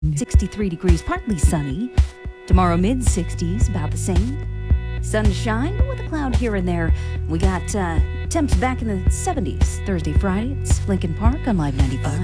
63 degrees, partly sunny. Tomorrow, mid-60s, about the same. Sunshine, but with a cloud here and there. We got temps back in the 70s. Thursday, Friday, it's Lincoln Park on Live 95.